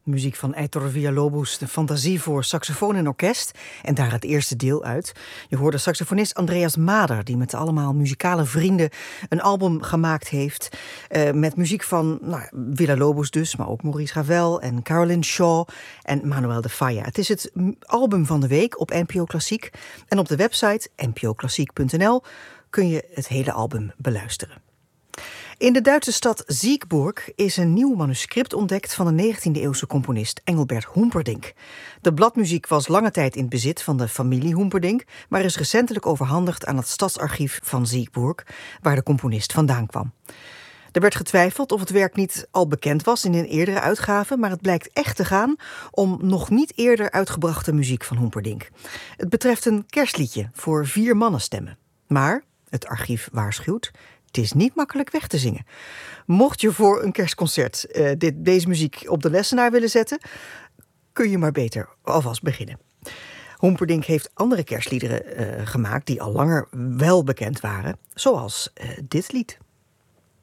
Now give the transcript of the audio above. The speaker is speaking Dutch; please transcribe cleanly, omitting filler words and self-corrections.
Muziek van Heitor Villa-Lobos, de fantasie voor saxofoon en orkest. En daar het eerste deel uit. Je hoorde saxofonist Andreas Mader, die met allemaal muzikale vrienden een album gemaakt heeft. Met muziek van Villa-Lobos dus, maar ook Maurice Ravel en Caroline Shaw en Manuel de Falla. Het is het album van de week op NPO Klassiek. En op de website npoklassiek.nl kun je het hele album beluisteren. In de Duitse stad Siegburg is een nieuw manuscript ontdekt van de 19e-eeuwse componist Engelbert Humperdinck. De bladmuziek was lange tijd in het bezit van de familie Humperdinck, maar is recentelijk overhandigd aan het stadsarchief van Siegburg, waar de componist vandaan kwam. Er werd getwijfeld of het werk niet al bekend was in een eerdere uitgave, maar het blijkt echt te gaan om nog niet eerder uitgebrachte muziek van Humperdinck. Het betreft een kerstliedje voor 4 mannenstemmen. Maar, het archief waarschuwt, het is niet makkelijk weg te zingen. Mocht je voor een kerstconcert deze muziek op de lessenaar willen zetten, kun je maar beter alvast beginnen. Humperdinck heeft andere kerstliederen gemaakt die al langer wel bekend waren, zoals dit lied.